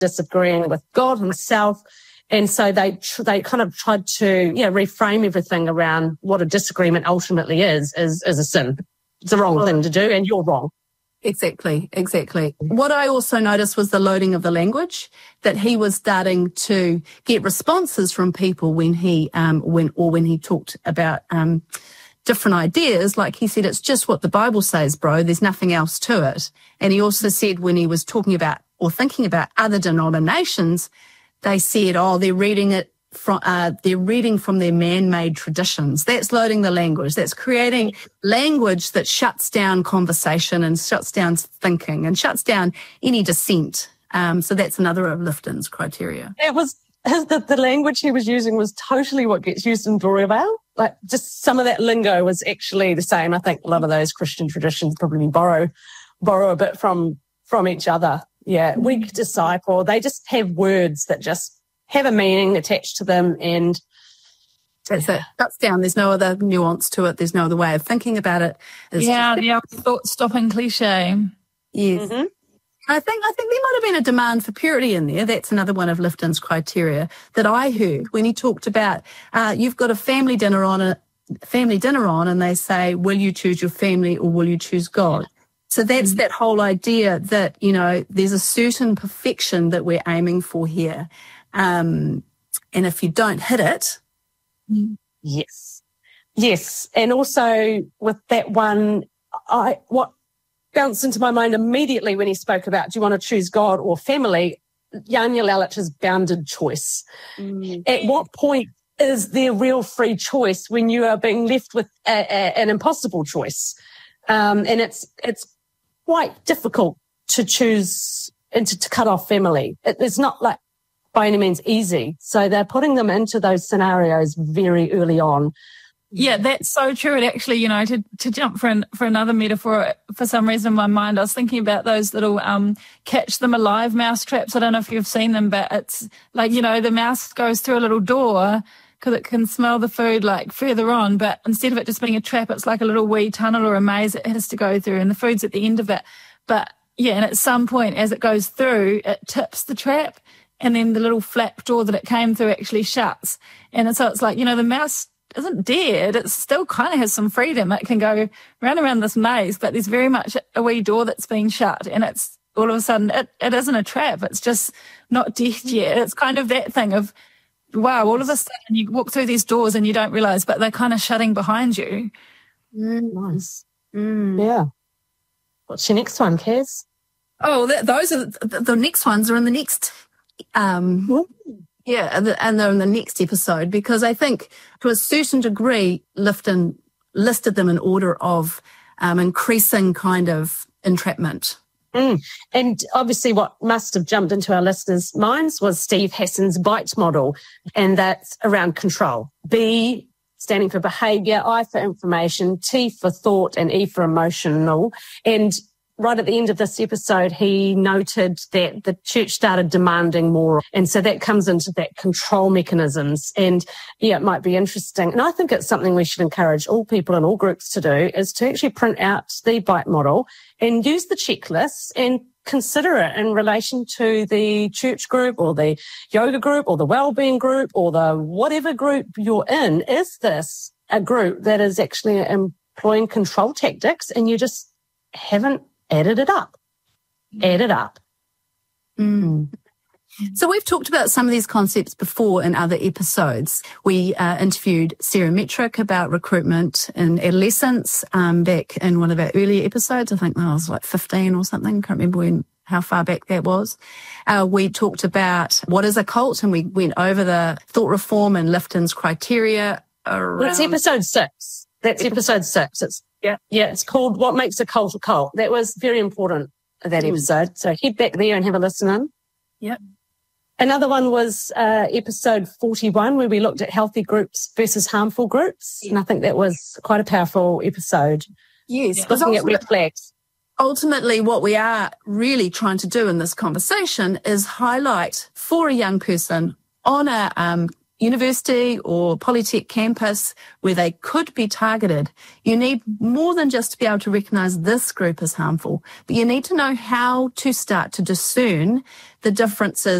disagreeing with God himself. And so they kind of tried to reframe everything around what a disagreement ultimately is a sin. It's the wrong thing to do, and you're wrong. Exactly. What I also noticed was the loading of the language, that he was starting to get responses from people when he talked about different ideas. Like he said, it's just what the Bible says, bro. There's nothing else to it. And he also said when he was talking about or thinking about other denominations, they said, they're reading from their man-made traditions. That's loading the language. That's creating language that shuts down conversation and shuts down thinking and shuts down any dissent. So that's another of Lifton's criteria. It was the language he was using was totally what gets used in Gloria Vale. Like just some of that lingo was actually the same. I think a lot of those Christian traditions probably borrow a bit from each other. Yeah, weak disciple. They just have words that just have a meaning attached to them, and that's it. Shuts down. There's no other nuance to it. There's no other way of thinking about it. The thought-stopping cliche. Yes. Mm-hmm. I think there might have been a demand for purity in there. That's another one of Lifton's criteria that I heard when he talked about you've got a family dinner on, and they say, will you choose your family or will you choose God? So that's that whole idea that, there's a certain perfection that we're aiming for here. And if you don't hit it. Yes. And also with that one, what bounced into my mind immediately when he spoke about, do you want to choose God or family? Janja Lalich's bounded choice. At what point is there real free choice when you are being left with an impossible choice? And it's quite difficult to choose and to cut off family. It's not like by any means easy. So they're putting them into those scenarios very early on. Yeah, that's so true. It actually, to jump for another metaphor, for some reason in my mind, I was thinking about those little catch them alive mouse traps. I don't know if you've seen them, but it's like, the mouse goes through a little door because it can smell the food like further on, but instead of it just being a trap, it's like a little wee tunnel or a maze it has to go through, and the food's at the end of it. But yeah, and at some point as it goes through, it tips the trap, and then the little flap door that it came through actually shuts. And so it's like, the mouse isn't dead. It still kind of has some freedom. It can go round around this maze, but there's very much a wee door that's been shut, and it's all of a sudden, it isn't a trap. It's just not dead yet. It's kind of that thing of, wow, all of a sudden you walk through these doors and you don't realise, but they're kind of shutting behind you. Nice. Yeah. What's your next one, Kaz? Oh, those are the next ones are in the next, and they're in the next episode, because I think to a certain degree, Lifton listed them in order of increasing kind of entrapment. And obviously what must have jumped into our listeners' minds was Steve Hassan's BITE model, and that's around control. B standing for behaviour, I for information, T for thought, and E for emotional. And right at the end of this episode, he noted that the church started demanding more. And so that comes into that control mechanisms. And yeah, it might be interesting. And I think it's something we should encourage all people in all groups to do, is to actually print out the BITE model and use the checklists and consider it in relation to the church group or the yoga group or the wellbeing group or the whatever group you're in. Is this a group that is actually employing control tactics and you just haven't added it up? Add it up. So we've talked about some of these concepts before in other episodes. We interviewed Sarah Metrick about recruitment in adolescence back in one of our earlier episodes. I think I was like 15 or something. Can't remember how far back that was. We talked about what is a cult, and we went over the thought reform and Lifton's criteria. That's episode 6. That's episode 6. It's called What Makes a Cult a Cult. That was very important, that episode. So head back there and have a listen in. Yep. Another one was episode 41, where we looked at healthy groups versus harmful groups. And I think that was quite a powerful episode. Yes. Looking at red flags. Ultimately, what we are really trying to do in this conversation is highlight for a young person on a university or polytech campus where they could be targeted, you need more than just to be able to recognise this group as harmful, but you need to know how to start to discern the differences